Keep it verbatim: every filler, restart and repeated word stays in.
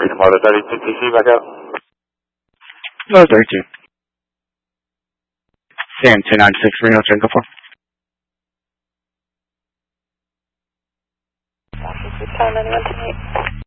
Freedom Motor thirty-two T C, back up. No, thirty-two. Sam two ninety-six, Reno, Tango four. Time anyone tonight?